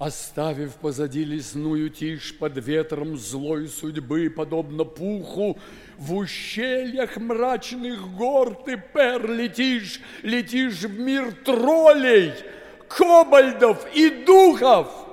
Оставив позади лесную тишь, под ветром злой судьбы, подобно пуху, в ущельях мрачных гор ты, Пер, летишь, летишь в мир троллей, кобальдов и духов.